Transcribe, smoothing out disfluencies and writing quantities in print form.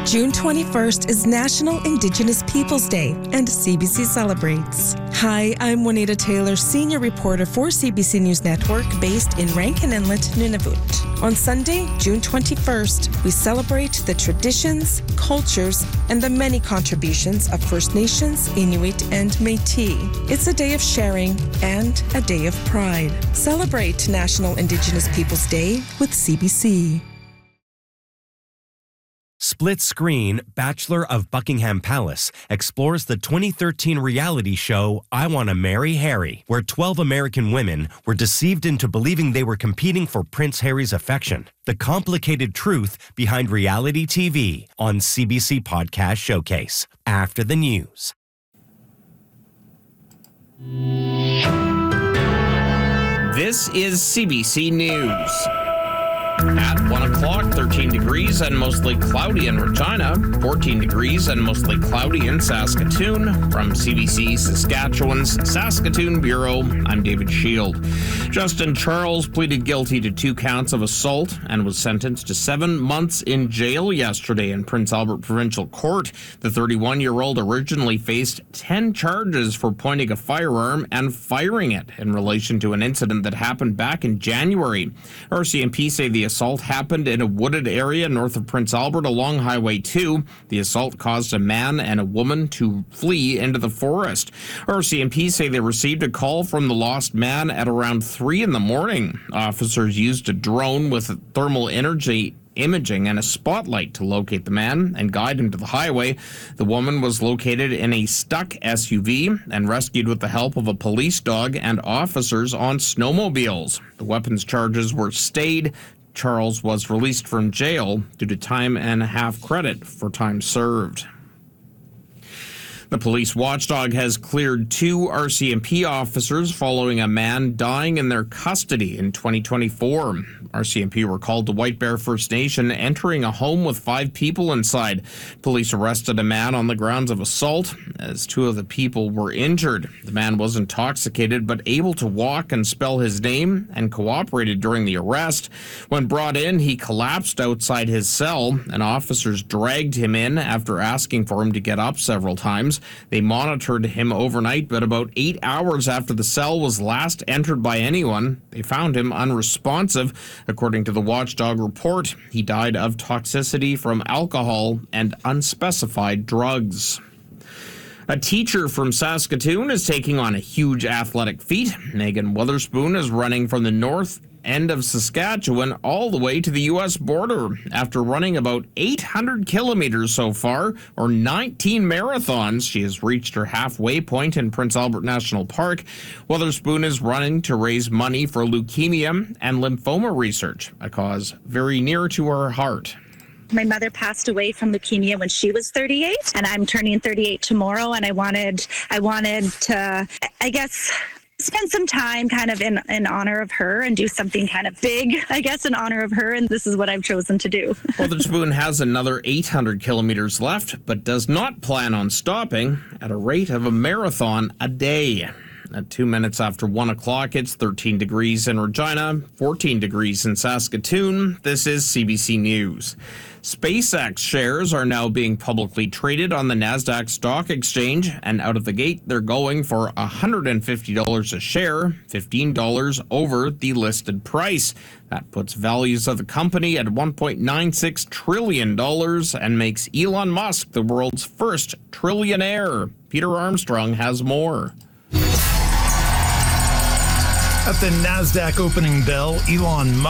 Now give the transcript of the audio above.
June 21st is National Indigenous Peoples Day, and CBC celebrates. Hi, I'm Juanita Taylor, senior reporter for CBC News Network, based in Rankin Inlet, Nunavut. On Sunday, June 21st, we celebrate the traditions, cultures, and the many contributions of First Nations, Inuit, and Métis. It's a day of sharing and a day of pride. Celebrate National Indigenous Peoples Day with CBC. Split Screen, Bachelor of Buckingham Palace, explores the 2013 reality show I Want to Marry Harry, where 12 American women were deceived into believing they were competing for Prince Harry's affection. The complicated truth behind reality TV on CBC Podcast Showcase. After the news. This is CBC News. At 1 o'clock, 13 degrees and mostly cloudy in Regina, 14 degrees and mostly cloudy in Saskatoon. From CBC Saskatchewan's Saskatoon Bureau, I'm David Shield. Justin Charles pleaded guilty to 2 counts of assault and was sentenced to 7 months in jail yesterday in Prince Albert Provincial Court. The 31-year-old originally faced 10 charges for pointing a firearm and firing it in relation to an incident that happened back in January. RCMP say the assault happened in a wooded area north of Prince Albert along Highway 2. The assault caused a man and a woman to flee into the forest. RCMP say they received a call from the lost man at around 3 in the morning. Officers used a drone with thermal energy imaging and a spotlight to locate the man and guide him to the highway. The woman was located in a stuck SUV and rescued with the help of a police dog and officers on snowmobiles. The weapons charges were stayed. Charles was released from jail due to time and a half credit for time served. The police watchdog has cleared 2 RCMP officers following a man dying in their custody in 2024. RCMP were called to White Bear First Nation, entering a home with 5 people inside. Police arrested a man on the grounds of assault, as 2 of the people were injured. The man was intoxicated but able to walk and spell his name and cooperated during the arrest. When brought in, he collapsed outside his cell, and officers dragged him in after asking for him to get up several times. They monitored him overnight, but about 8 hours after the cell was last entered by anyone, they found him unresponsive. According to the watchdog report, he died of toxicity from alcohol and unspecified drugs. A teacher from Saskatoon is taking on a huge athletic feat. Megan Witherspoon is running from the north end of Saskatchewan all the way to the U.S. border. After running about 800 kilometers so far, or 19 marathons, she has reached her halfway point in Prince Albert National Park. Witherspoon is running to raise money for leukemia and lymphoma research, a cause very near to her heart. My mother passed away from leukemia when she was 38, and I'm turning 38 tomorrow, and I wanted to, I guess, spend some time kind of in honor of her and do something kind of big, I guess, in honor of her, and this is what I've chosen to do. Witherspoon has another 800 kilometers left, but does not plan on stopping at a rate of a marathon a day. At 2 minutes after 1 o'clock, it's 13 degrees in Regina, 14 degrees in Saskatoon. This is CBC News. SpaceX shares are now being publicly traded on the Nasdaq Stock Exchange, and out of the gate, they're going for $150 a share, $15 over the listed price. That puts values of the company at $1.96 trillion and makes Elon Musk the world's first trillionaire. Peter Armstrong has more. At the Nasdaq opening bell, Elon Musk